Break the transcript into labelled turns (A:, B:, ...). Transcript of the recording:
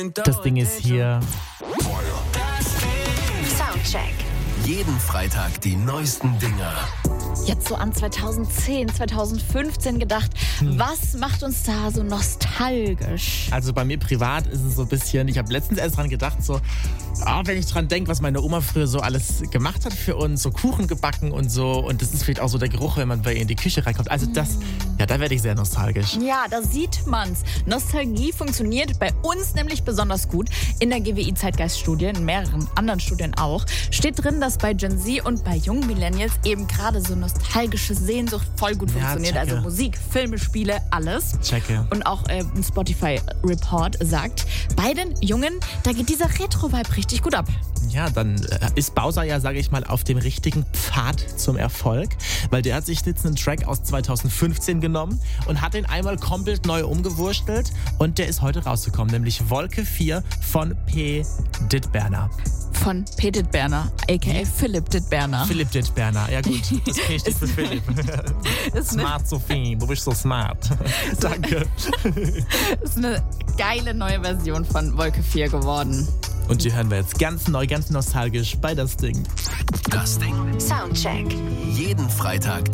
A: Das Ding ist hier.
B: Soundcheck.
C: Jeden Freitag die neuesten Dinger.
B: Jetzt so an 2010, 2015 gedacht, was macht uns da so nostalgisch?
A: Also bei mir privat ist es so ein bisschen, ich habe letztens erst dran gedacht, wenn ich dran denke, was meine Oma früher so alles gemacht hat für uns, so Kuchen gebacken und so. Und das ist vielleicht auch so der Geruch, wenn man bei ihr in die Küche reinkommt. Also da werde ich sehr nostalgisch.
B: Ja, da sieht man's. Nostalgie funktioniert bei uns nämlich besonders gut. In der GWI-Zeitgeist-Studie, in mehreren anderen Studien auch, steht drin, dass bei Gen Z und bei jungen Millennials eben gerade so nostalgische Sehnsucht voll gut funktioniert.
A: Checke.
B: Also Musik, Filme, Spiele, alles.
A: Checke.
B: Und auch ein Spotify-Report sagt, bei den Jungen, da geht dieser Retro-Vibe richtig gut ab.
A: Ja, dann ist Bowser ja, sage ich mal, auf dem richtigen Pfad zum Erfolg, weil der hat sich jetzt einen Track aus 2015 genommen und hat den einmal komplett neu umgewurstelt und der ist heute rausgekommen, nämlich Wolke 4 von P. Dittberner.
B: Von P. Dittberner, a.k.a. Philipp Dittberner.
A: Philipp Dittberner, ja gut, das P steht für Philipp. Smart Sophie, du bist so smart. Danke.
B: Ist eine geile neue Version von Wolke 4 geworden.
A: Und die hören wir jetzt ganz neu, ganz nostalgisch bei Das Ding.
C: Das Ding.
B: Soundcheck.
C: Jeden Freitag